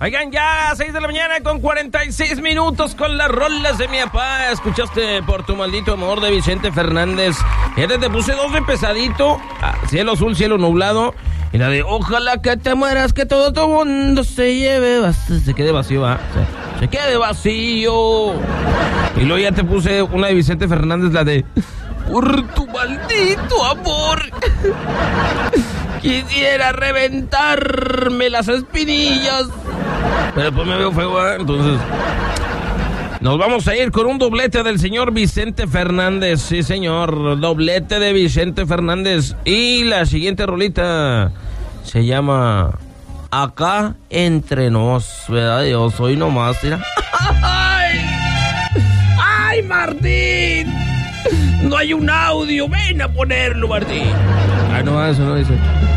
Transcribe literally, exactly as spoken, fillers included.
Oigan, ya, seis de la mañana con cuarenta y seis minutos con las rolas de mi papá. Escuchaste Por tu maldito amor de Vicente Fernández. Fíjate, te puse dos de pesadito. Ah, cielo azul, cielo nublado. Y la de ojalá que te mueras, que todo tu mundo se lleve, se quede vacío, ¿ah? Se, se quede vacío. Y luego ya te puse una de Vicente Fernández, la de Por tu maldito amor. Quisiera reventarme las espinillas. Pero después me veo feo, ¿eh? Entonces nos vamos a ir con un doblete del señor Vicente Fernández. Sí, señor, doblete de Vicente Fernández. Y la siguiente rolita se llama Acá Entre Nos, ¿verdad? Yo soy nomás, mira. ¡Ay! ¡Ay, Martín! No hay un audio, ven a ponerlo, Martín. Ah, no, eso no dice.